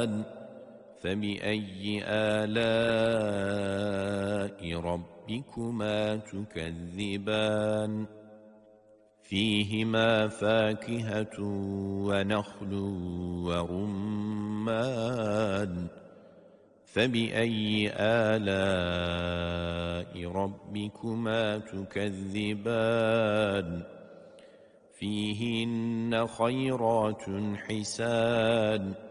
فبأي آلاء ربكما تكذبان فيهما فاكهة ونخل ورمان فبأي آلاء ربكما تكذبان فيهن خيرات حسان